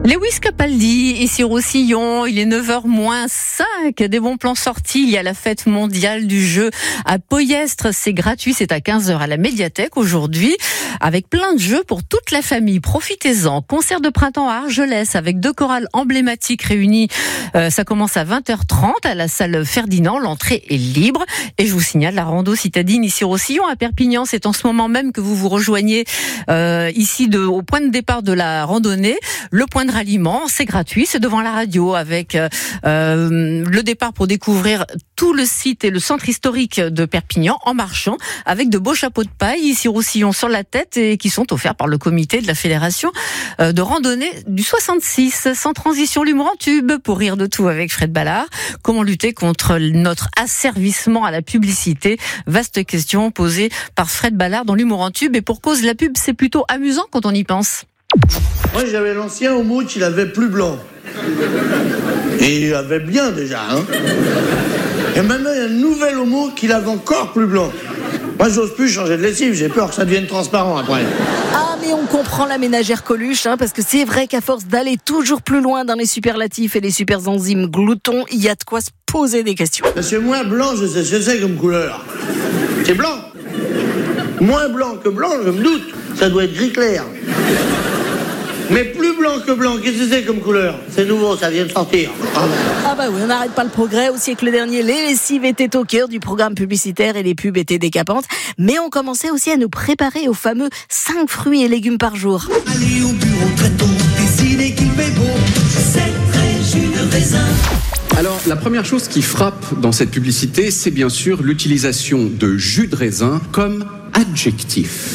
Lewis Capaldi, ici Roussillon, il est 9h moins 5. Des bons plans sortis, il y a la fête mondiale du jeu à Poyestre. C'est gratuit, c'est à 15h à la médiathèque aujourd'hui, avec plein de jeux pour toute la famille. Profitez-en. Concert de printemps à Argelès avec 2 chorales emblématiques réunies. Ça commence à 20h30 à la salle Ferdinand. L'entrée est libre. Et je vous signale la rando citadine ici Roussillon à Perpignan. C'est en ce moment même que vous vous rejoignez ici au point de départ de la randonnée. Le point de ralliement, c'est gratuit, c'est devant la radio avec le départ pour découvrir tout le site et le centre historique de Perpignan en marchant avec de beaux chapeaux de paille ici Roussillon sur la tête et qui sont offerts par le comité de la fédération de randonnée du 66. Sans transition, l'humour en tube pour rire de tout avec Fred Ballard. Comment lutter contre notre asservissement à la publicité? Vaste question posée par Fred Ballard dans l'humour en tube et pour cause, la pub c'est plutôt amusant quand on y pense. Moi j'avais l'ancien Homout, il avait plus blanc. Et il avait bien déjà, hein. Et maintenant il y a un nouvel Homout qui l'avait encore plus blanc. Moi j'ose plus changer de lessive, j'ai peur que ça devienne transparent après. Ah mais on comprend la ménagère Coluche, parce que c'est vrai qu'à force d'aller toujours plus loin dans les superlatifs et les super enzymes gloutons, il y a de quoi se poser des questions. Parce que moi blanc, je sais ce que c'est comme couleur. C'est blanc. Moins blanc que blanc, je me doute. Ça doit être gris clair. Mais plus blanc que blanc, qu'est-ce que c'est comme couleur? C'est nouveau, ça vient de sortir. Ah bah oui, on n'arrête pas le progrès. Au siècle dernier, les lessives étaient au cœur du programme publicitaire et les pubs étaient décapantes. Mais on commençait aussi à nous préparer aux fameux 5 fruits et légumes par jour. Allez au bureau très tôt, décidez qu'il fait beau, c'est très jus de raisin. Alors, la première chose qui frappe dans cette publicité, c'est bien sûr l'utilisation de jus de raisin comme adjectif.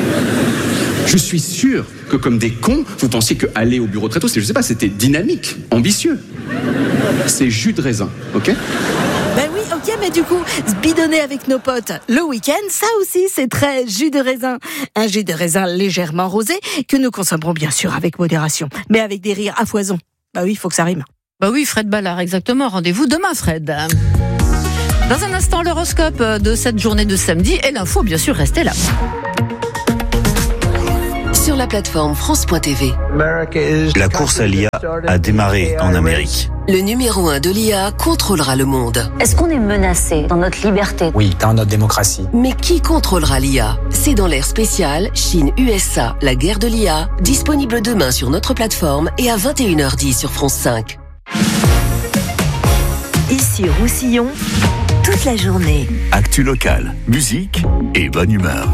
Je suis sûr que comme des cons, vous pensiez que aller au bureau très tôt, c'était dynamique, ambitieux. C'est jus de raisin, ok ? Ben oui, ok, mais du coup, se bidonner avec nos potes le week-end, ça aussi, c'est très jus de raisin. Un jus de raisin légèrement rosé que nous consommerons bien sûr avec modération, mais avec des rires à foison. Bah oui, il faut que ça rime. Bah oui, Fred Ballard, exactement. Rendez-vous demain, Fred. Dans un instant, l'horoscope de cette journée de samedi et l'info, bien sûr, restez là. Sur la plateforme France.tv. La course à l'IA a démarré en Amérique. Le numéro 1 de l'IA contrôlera le monde. Est-ce qu'on est menacé dans notre liberté? Oui, dans notre démocratie. Mais qui contrôlera l'IA? C'est dans l'ère spéciale Chine-USA, la guerre de l'IA, disponible demain sur notre plateforme et à 21h10 sur France 5. Ici Roussillon, toute la journée. Actu locale, musique et bonne humeur.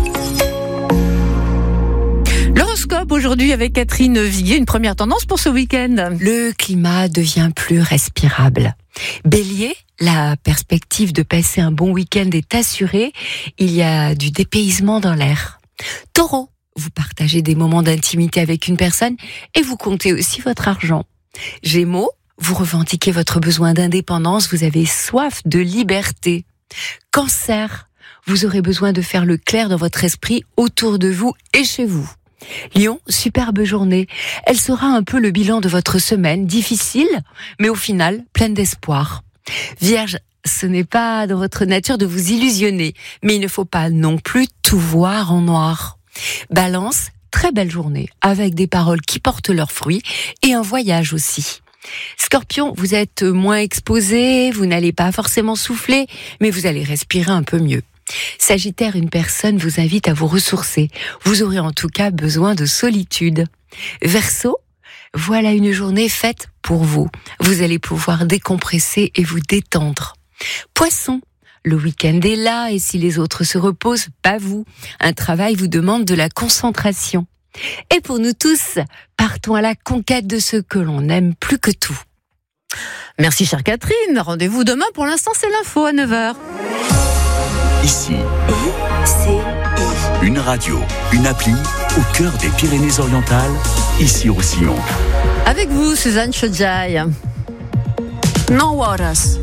L'horoscope aujourd'hui avec Catherine Viguier, une première tendance pour ce week-end. Le climat devient plus respirable. Bélier, la perspective de passer un bon week-end est assurée. Il y a du dépaysement dans l'air. Taureau, vous partagez des moments d'intimité avec une personne et vous comptez aussi votre argent. Gémeaux, vous revendiquez votre besoin d'indépendance, vous avez soif de liberté. Cancer, vous aurez besoin de faire le clair dans votre esprit autour de vous et chez vous. Lion, superbe journée. Elle sera un peu le bilan de votre semaine, difficile, mais au final, pleine d'espoir. Vierge, ce n'est pas dans votre nature de vous illusionner, mais il ne faut pas non plus tout voir en noir. Balance, très belle journée, avec des paroles qui portent leurs fruits et un voyage aussi. Scorpion, vous êtes moins exposé, vous n'allez pas forcément souffler, mais vous allez respirer un peu mieux. Sagittaire, une personne vous invite à vous ressourcer. Vous aurez en tout cas besoin de solitude. Verseau, voilà une journée faite pour vous. Vous allez pouvoir décompresser et vous détendre. Poisson, le week-end est là et si les autres se reposent, pas vous. Un travail vous demande de la concentration. Et pour nous tous, partons à la conquête de ce que l'on aime plus que tout. Merci chère Catherine, rendez-vous demain. Pour l'instant, c'est l'info à 9h. Ici, une radio, une appli au cœur des Pyrénées-Orientales, ici Roussillon. Avec vous, Suzanne Chodjaï. No Waters.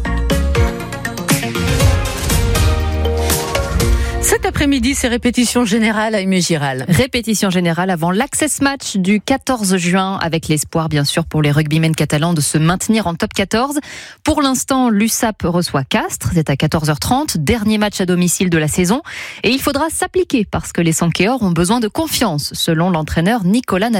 Cet après-midi, c'est répétition générale à Aimé Giral. Répétition générale avant l'Access Match du 14 juin, avec l'espoir bien sûr pour les rugbymen catalans de se maintenir en top 14. Pour l'instant, l'USAP reçoit Castres, c'est à 14h30, dernier match à domicile de la saison. Et il faudra s'appliquer parce que les Sankéors ont besoin de confiance, selon l'entraîneur Nicolas Nadeau.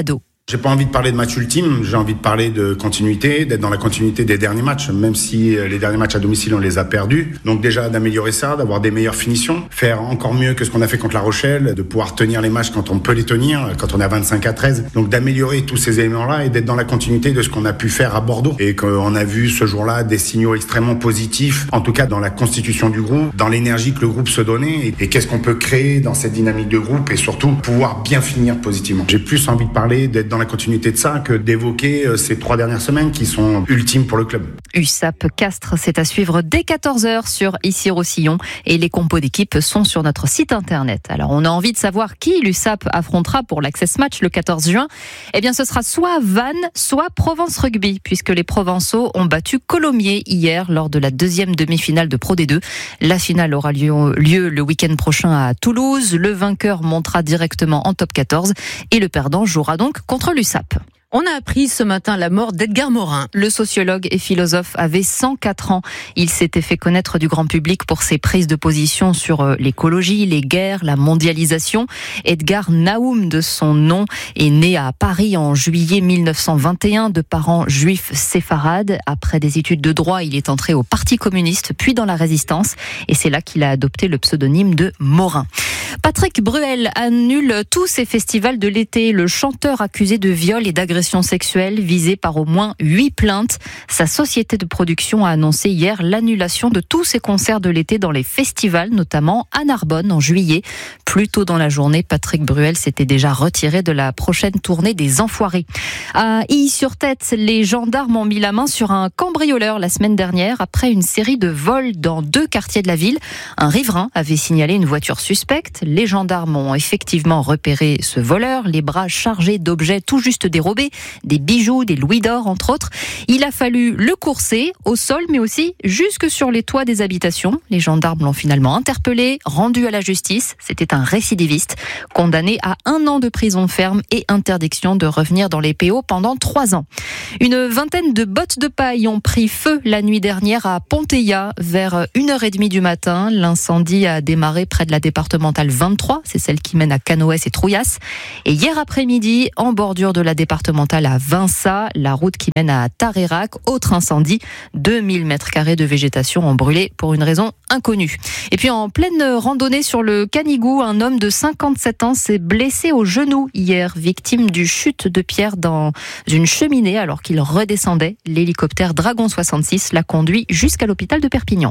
J'ai pas envie de parler de match ultime, j'ai envie de parler de continuité, d'être dans la continuité des derniers matchs, même si les derniers matchs à domicile on les a perdus. Donc déjà d'améliorer ça, d'avoir des meilleures finitions, faire encore mieux que ce qu'on a fait contre La Rochelle, de pouvoir tenir les matchs quand on peut les tenir, quand on est à 25-13. Donc d'améliorer tous ces éléments-là et d'être dans la continuité de ce qu'on a pu faire à Bordeaux. Et qu'on a vu ce jour-là des signaux extrêmement positifs, en tout cas dans la constitution du groupe, dans l'énergie que le groupe se donnait et qu'est-ce qu'on peut créer dans cette dynamique de groupe et surtout pouvoir bien finir positivement. J'ai plus envie de parler, d'être dans la continuité de ça que d'évoquer ces 3 dernières semaines qui sont ultimes pour le club. USAP Castres, c'est à suivre dès 14h sur Issy-Roussillon et les compos d'équipe sont sur notre site internet. Alors on a envie de savoir qui l'USAP affrontera pour l'Access Match le 14 juin. Eh bien ce sera soit Vannes, soit Provence Rugby, puisque les Provençaux ont battu Colomiers hier lors de la 2e demi-finale de Pro D2. La finale aura lieu le week-end prochain à Toulouse. Le vainqueur montera directement en top 14 et le perdant jouera donc contre l'USAP. On a appris ce matin la mort d'Edgar Morin. Le sociologue et philosophe avait 104 ans. Il s'était fait connaître du grand public pour ses prises de position sur l'écologie, les guerres, la mondialisation. Edgar Naoum, de son nom, est né à Paris en juillet 1921 de parents juifs séfarades. Après des études de droit, il est entré au Parti communiste, puis dans la Résistance. Et c'est là qu'il a adopté le pseudonyme de Morin. Patrick Bruel annule tous ses festivals de l'été. Le chanteur accusé de viol et d'agression sexuelle visé par au moins 8 plaintes. Sa société de production a annoncé hier l'annulation de tous ses concerts de l'été dans les festivals, notamment à Narbonne en juillet. Plus tôt dans la journée, Patrick Bruel s'était déjà retiré de la prochaine tournée des Enfoirés. À Illy-sur-Tête, les gendarmes ont mis la main sur un cambrioleur la semaine dernière après une série de vols dans 2 quartiers de la ville. Un riverain avait signalé une voiture suspecte. Les gendarmes ont effectivement repéré ce voleur, les bras chargés d'objets tout juste dérobés, des bijoux, des louis d'or entre autres. Il a fallu le courser au sol mais aussi jusque sur les toits des habitations. Les gendarmes l'ont finalement interpellé, rendu à la justice. C'était un récidiviste condamné à 1 an de prison ferme et interdiction de revenir dans les PO pendant 3 ans. Une vingtaine de bottes de paille ont pris feu la nuit dernière à Ponteilla vers 1h30 du matin. L'incendie a démarré près de la départementale 23, c'est celle qui mène à Canoës et Trouillas. Et hier après-midi, en bordure de la départementale à Vinça, la route qui mène à Tarerac, autre incendie. 2000 mètres carrés de végétation ont brûlé pour une raison inconnue. Et puis en pleine randonnée sur le Canigou, un homme de 57 ans s'est blessé au genou hier, victime du chute de pierre dans une cheminée alors qu'il redescendait. L'hélicoptère Dragon 66 l'a conduit jusqu'à l'hôpital de Perpignan.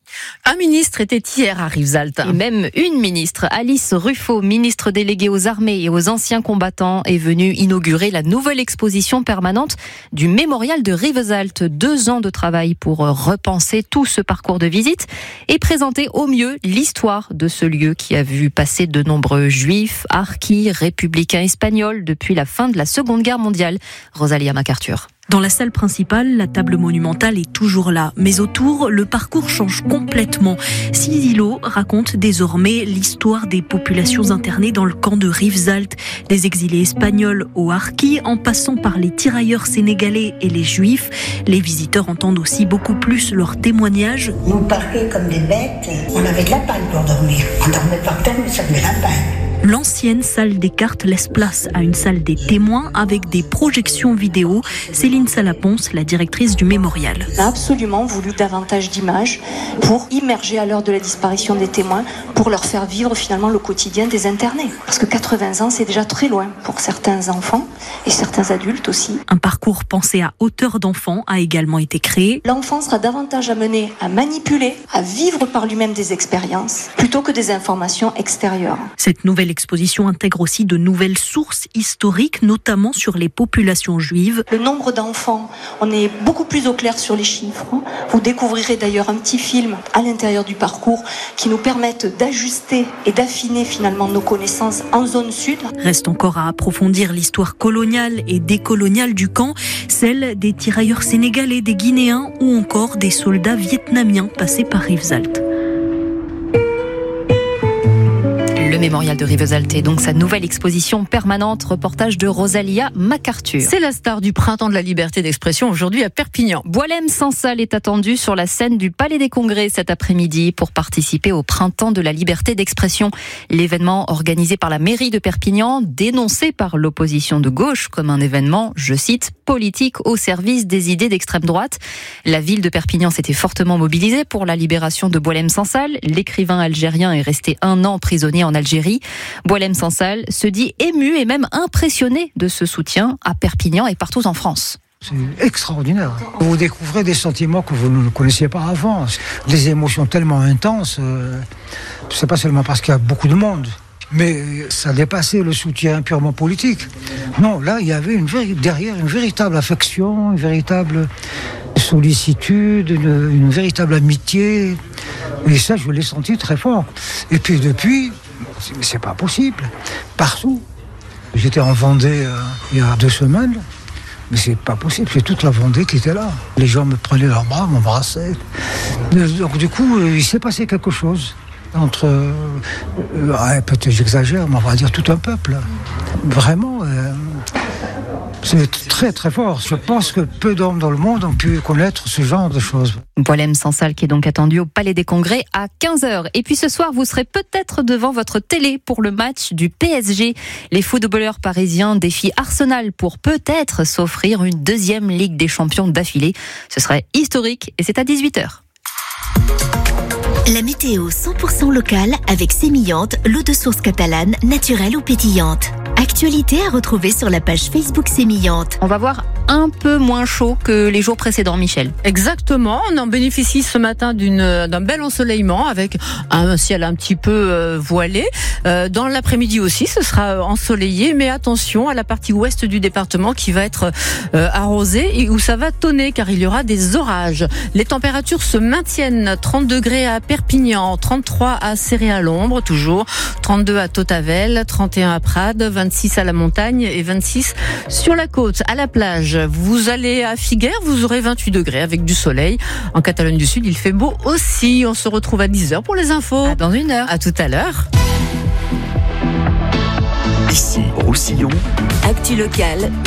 Un ministre était hier à Rivesaltes. Et même une ministre, Alice Ruffo, ministre déléguée aux armées et aux anciens combattants, est venue inaugurer la nouvelle exposition permanente du mémorial de Rivesaltes. 2 ans de travail pour repenser tout ce parcours de visite et présenter au mieux l'histoire de ce lieu qui a vu passer de nombreux juifs, harkis, républicains espagnols depuis la fin de la Seconde Guerre mondiale. Rosalia MacArthur. Dans la salle principale, la table monumentale est toujours là. Mais autour, le parcours change complètement. 6 îlots racontent désormais l'histoire des populations internées dans le camp de Rivesaltes. Des exilés espagnols aux harkis, en passant par les tirailleurs sénégalais et les juifs. Les visiteurs entendent aussi beaucoup plus leurs témoignages. Nous parquaient comme des bêtes. On avait de la paille pour dormir. On dormait par terre, mais ça met la paille. L'ancienne salle des cartes laisse place à une salle des témoins avec des projections vidéo. Céline Salaponce, la directrice du mémorial. On a absolument voulu davantage d'images pour immerger à l'heure de la disparition des témoins, pour leur faire vivre finalement le quotidien des internés. Parce que 80 ans, c'est déjà très loin pour certains enfants et certains adultes aussi. Un parcours pensé à hauteur d'enfant a également été créé. L'enfant sera davantage amené à manipuler, à vivre par lui-même des expériences, plutôt que des informations extérieures. Cette nouvelle exposition intègre aussi de nouvelles sources historiques, notamment sur les populations juives. Le nombre d'enfants, on est beaucoup plus au clair sur les chiffres. Vous découvrirez d'ailleurs un petit film à l'intérieur du parcours qui nous permettent d'ajuster et d'affiner finalement nos connaissances en zone sud. Reste encore à approfondir l'histoire coloniale et décoloniale du camp, celle des tirailleurs sénégalais, des Guinéens ou encore des soldats vietnamiens passés par Rivesaltes. Le le mémorial de Rivesaltes et donc sa nouvelle exposition permanente, reportage de Rosalia MacArthur. C'est la star du printemps de la liberté d'expression aujourd'hui à Perpignan. Boualem Sansal est attendu sur la scène du Palais des Congrès cet après-midi pour participer au printemps de la liberté d'expression. L'événement organisé par la mairie de Perpignan, dénoncé par l'opposition de gauche comme un événement, je cite, politique au service des idées d'extrême droite. La ville de Perpignan s'était fortement mobilisée pour la libération de Boualem Sansal. L'écrivain algérien est resté 1 an prisonnier en Algérie. Boualem Sansal se dit ému et même impressionné de ce soutien à Perpignan et partout en France. C'est extraordinaire. Vous découvrez des sentiments que vous ne connaissiez pas avant. Des émotions tellement intenses. C'est pas seulement parce qu'il y a beaucoup de monde, mais ça dépassait le soutien purement politique. Non, là, il y avait derrière une véritable affection, une véritable sollicitude, une véritable amitié. Et ça, je l'ai senti très fort. Et puis depuis, c'est pas possible. Partout. J'étais en Vendée il y a 2 semaines. Mais c'est pas possible, c'est toute la Vendée qui était là. Les gens me prenaient leurs bras, m'embrassaient. Donc du coup, il s'est passé quelque chose entre, peut-être j'exagère, mais on va dire tout un peuple. Vraiment, c'est très très fort. Je pense que peu d'hommes dans le monde ont pu connaître ce genre de choses. Boualem Sansal qui est donc attendu au Palais des Congrès à 15h. Et puis ce soir, vous serez peut-être devant votre télé pour le match du PSG. Les footballeurs parisiens défient Arsenal pour peut-être s'offrir une 2e Ligue des Champions d'affilée. Ce serait historique et c'est à 18h. La météo 100% locale avec Sémillante, l'eau de source catalane, naturelle ou pétillante. Actualité à retrouver sur la page Facebook Sémillante. On va voir un peu moins chaud que les jours précédents, Michel. Exactement, on en bénéficie ce matin d'un bel ensoleillement avec un ciel un petit peu voilé. Dans l'après-midi aussi, ce sera ensoleillé, mais attention à la partie ouest du département qui va être arrosée et où ça va tonner car il y aura des orages. Les températures se maintiennent, 30 degrés à Perpignan, 33 à Céré-à-l'Ombre, toujours 32 à Tautavel, 31 à Prades, 26 à la montagne et 26 sur la côte, à la plage. Vous allez à Figueres, vous aurez 28 degrés avec du soleil. En Catalogne du Sud, il fait beau aussi. On se retrouve à 10h pour les infos. Dans 1 heure. À tout à l'heure. Ici, Roussillon. Actu locale,